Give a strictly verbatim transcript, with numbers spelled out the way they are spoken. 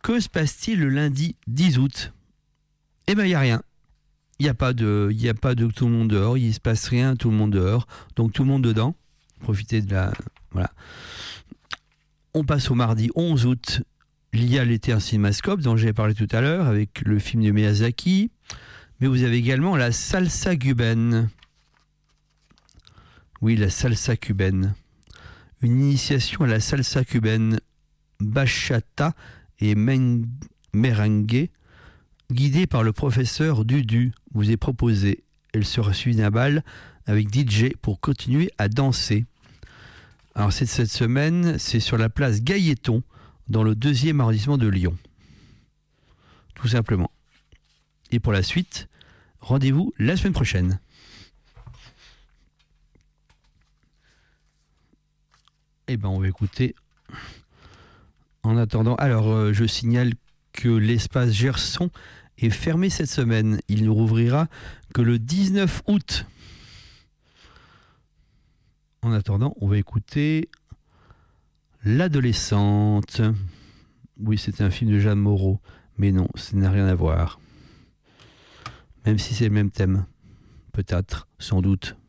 Que se passe-t-il le lundi dix août? Eh bien, il n'y a rien. Il n'y a pas de, il n'y a pas de tout le monde dehors. Il ne se passe rien, tout le monde dehors. Donc, tout le monde dedans. Profitez de la... Voilà. On passe au mardi onze août. Il y a l'été un cinémascope dont j'ai parlé tout à l'heure avec le film de Miyazaki. Mais vous avez également la salsa cubaine. Oui, la salsa cubaine. Une initiation à la salsa cubaine, bachata et men- merengue, guidée par le professeur Dudu, vous est proposée. Elle sera suivie d'un bal avec D J pour continuer à danser. Alors c'est cette semaine, c'est sur la place Gailleton, dans le deuxième arrondissement de Lyon. Tout simplement. Et pour la suite, rendez-vous la semaine prochaine. Eh ben, on va écouter. En attendant, alors euh, je signale que l'espace Gerson est fermé cette semaine. Il ne rouvrira que le dix-neuf août. En attendant, on va écouter L'adolescente. Oui, c'est un film de Jeanne Moreau, mais non, ça n'a rien à voir. Même si c'est le même thème. Peut-être, sans doute.